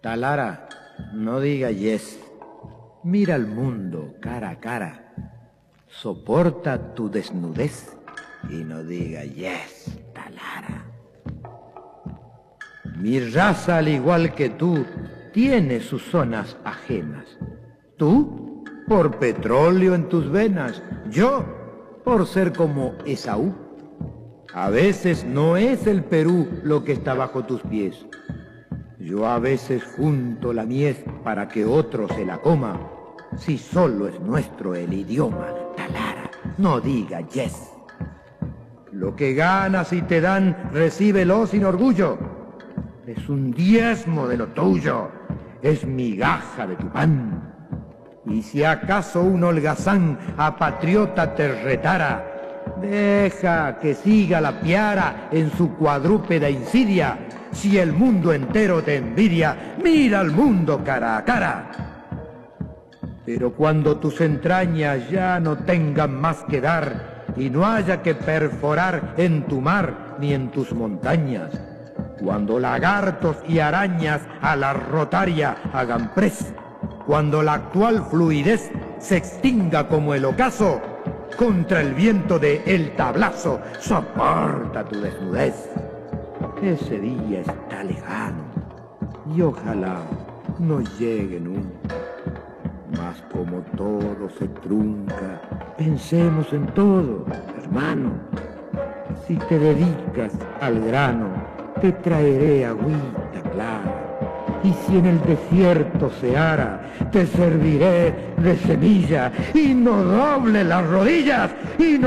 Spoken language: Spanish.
Talara, no diga yes. Mira al mundo cara a cara. Soporta tu desnudez y no diga yes, Talara. Mi raza, al igual que tú, tiene sus zonas ajenas. Tú, por petróleo en tus venas. Yo, por ser como Esaú. A veces no es el Perú lo que está bajo tus pies. Yo a veces junto la mies para que otro se la coma. Si solo es nuestro el idioma, Talara, no diga yes. Lo que ganas y te dan, recíbelo sin orgullo. Es un diezmo de lo tuyo, es migaja de tu pan. Y si acaso un holgazán a patriota te retara, deja que siga la piara en su cuadrúpeda insidia. Si el mundo entero te envidia, mira al mundo cara a cara. Pero cuando tus entrañas ya no tengan más que dar y no haya que perforar en tu mar ni en tus montañas, cuando lagartos y arañas a la rotaria hagan pres, cuando la actual fluidez se extinga como el ocaso, contra el viento de el tablazo, soporta tu desnudez. Ese día está lejano y ojalá no llegue nunca. Mas como todo se trunca, pensemos en todo, hermano. Si te dedicas al grano, te traeré agüita clara. Y si en el desierto se ara, te serviré de semilla. Y no doble las rodillas, y no